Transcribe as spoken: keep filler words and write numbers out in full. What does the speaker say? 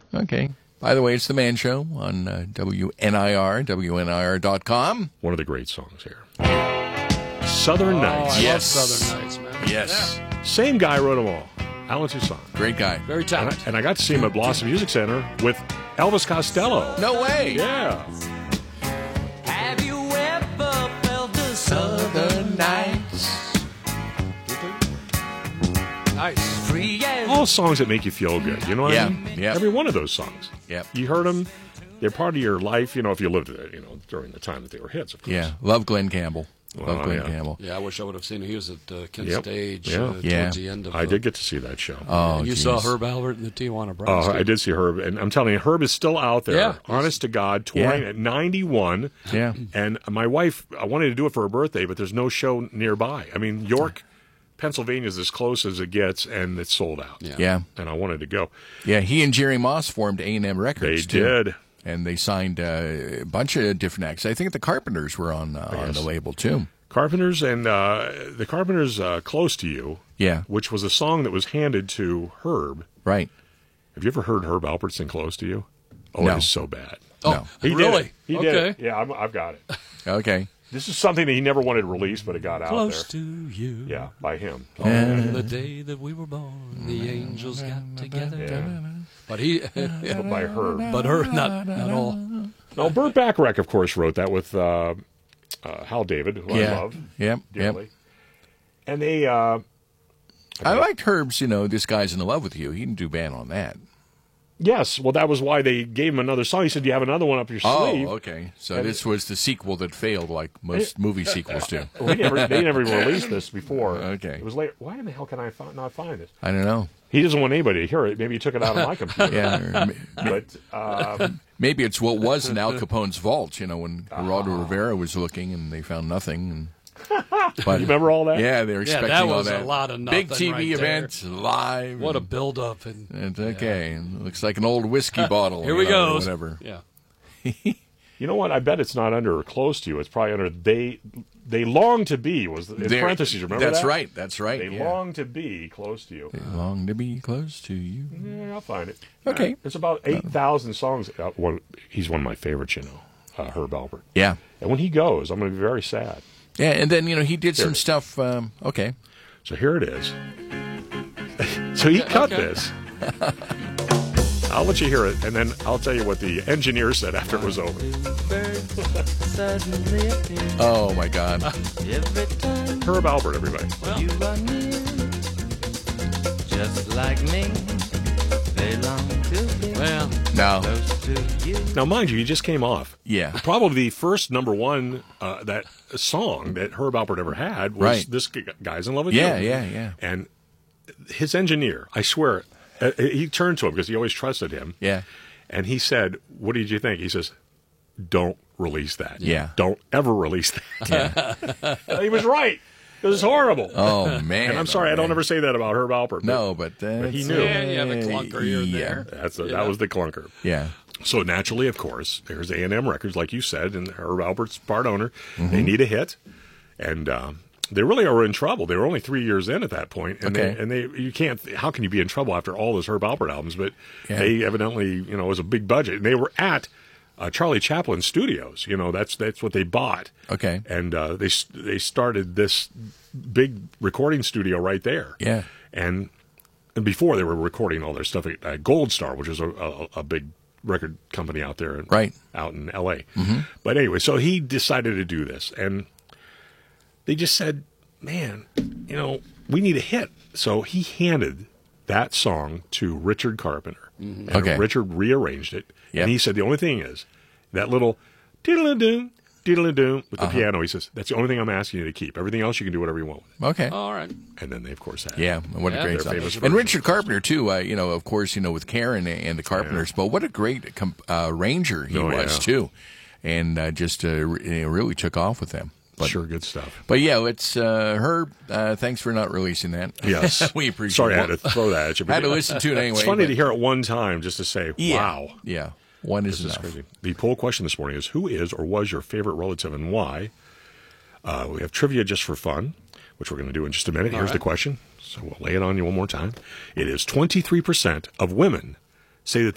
Okay. By the way, it's The Man Show on uh, W N I R, W N I R dot com. One of the great songs here. Southern Oh, Nights. I Yes. love Southern Nights, man. Yes. Yeah. Same guy wrote them all. Alan Toussaint. Great guy. Very And I, talented. and I got to see him at Blossom Music Center with Elvis Costello. No way. Yeah. Have you ever felt the Southern Nights. Nice. free as All songs that make you feel good. You know what Yeah, I mean? yeah. Every one of those songs. Yep. You heard them. They're part of your life, you know, if you lived it, you know, during the time that they were hits, of course. Yeah. Love Glenn Campbell. Love Oh, Glenn yeah. Campbell. Yeah, I wish I would have seen him. He was at uh, Kent Yep. Stage Yeah. uh, Yeah. towards the end of I the- did get to see that show. Oh, And you geez. saw Herb Albert and the Tijuana Oh, Brass. I did see Herb, and I'm telling you, Herb is still out there. Yeah. Honest to God, touring Yeah. at ninety-one. Yeah. And my wife, I wanted to do it for her birthday, but there's no show nearby. I mean, York, Pennsylvania is as close as it gets, and it's sold out. Yeah. Yeah. And I wanted to go. Yeah. He and Jerry Moss formed A and M They Records, too. did. And they signed uh, a bunch of different acts. I think the Carpenters were on uh, on Yes. the label, too. Carpenters and uh, the Carpenters uh, Close to You, Yeah. which was a song that was handed to Herb. Right. Have you ever heard Herb Alpert sing Close to You? Oh, No. it is so bad. Oh, No. He did really? it. He okay. did it. Yeah, I'm, I've got it. Okay. This is something that he never wanted to release, but it got out Close there. to you. Yeah, by him. On the day that we were born, the angels got together. Yeah. But he, But by Herb. but her, not not all. No, Burt Bacharach, of course, wrote that with uh, uh, Hal David, who I Yeah. love Yep. dearly. Yep. And they, uh, I liked Herb's, you know, This Guy's in Love with You. He didn't do bad on that. yes, well, that was why they gave him another song. He said, "Do you have another one up your sleeve?" Oh, okay. So And- this was the sequel that failed, like most movie sequels do. Well, they never, they never even released this before. Okay. It was later. Why in the hell can I fi- not find it? I don't know. He doesn't want anybody to hear it. Maybe he took it out of my computer. Yeah. or m- But um, maybe it's what was in Al Capone's vault, you know, when Geraldo Rivera was looking and they found nothing. And, but, you remember all that? Yeah, they were Yeah, expecting that all was a that. lot of Big nothing T V right there. event, live. What a and- build-up. And, It's okay. It looks like an old whiskey bottle. here you we know, go. or Whatever. Yeah. You know what? I bet it's not under or close to you. It's probably under they they long to be was in There- parentheses. Remember That's that? right. That's right. They yeah. long to be close to you. They long to be close to you. Yeah, I'll find it. Okay. It's about eight thousand songs. Uh, one, he's one of my favorites, you know, uh, Herb Alpert. Yeah. And when he goes, I'm going to be very sad. Yeah, and then, you know, he did Here some it is. stuff. Um, okay. So here it is. So he cut okay. this. I'll let you hear it, and then I'll tell you what the engineer said after it was over. suddenly appear Oh, my God. every time Herb Alpert, everybody. you are near. Just like me, they long to be Well, No. close to you. Now, mind you, he just came off. Yeah. Probably the first number one uh, that song that Herb Alpert ever had was Right. this g- Guy's in Love with Yeah, You. yeah, yeah. And his engineer, I swear, uh, he turned to him because he always trusted him. Yeah. And he said, "What did you think?" He says, "Don't release that. Yeah. Don't ever release that." And he was right. It was horrible. Oh, man. and I'm sorry, oh, I don't man. ever say that about Herb Alpert. but No, but, uh, he knew. yeah, you have a clunker here and yeah. there. That's a, Yeah. that was the clunker. Yeah. So naturally, of course, there's A and M Records, like you said, and Herb Alpert's part owner. Mm-hmm. They need a hit, and um, they really are in trouble. They were only three years in at that point, and Okay. they and they you can't. How can you be in trouble after all those Herb Alpert albums? But Yeah. they evidently, you know, it was a big budget, and they were at uh, Charlie Chaplin Studios. You know, that's that's what they bought. Okay. And uh, they they started this big recording studio right there. Yeah. And and before they were recording all their stuff at uh, Gold Star, which is a, a, a big record company out there, in, Right. out in L A. But anyway, so he decided to do this, and they just said, "Man, you know, we need a hit." So he handed that song to Richard Carpenter, and Okay. Richard rearranged it, Yep. and he said, "The only thing is that little diddle-a-doo, diddle-a-doo with the Uh-huh. piano." He says, "That's the only thing I'm asking you to keep. Everything else you can do whatever you want with it." Okay. all right. And then they, of course, had it. Yeah, what Yeah, a great they're song. famous And version. Richard Carpenter, too, uh, you know, of course, you know, with Karen and the Carpenters, but what a great com- uh, arranger he Oh, was, yeah. too. And uh, just uh, re- you know, really took off with them. But, Sure, good stuff. But yeah, it's uh, Herb. Uh, thanks for not releasing that. Yes. we appreciate Sorry, it. I had to throw that at you. I had to listen to it anyway. It's funny but- to hear it one time just to say, Yeah, wow. Yeah, one is This is enough. crazy. The poll question this morning is, who is or was your favorite relative and why? Uh, we have trivia just for fun, which we're going to do in just a minute. Here's right. the question. So we'll lay it on you one more time. It is twenty-three percent of women say that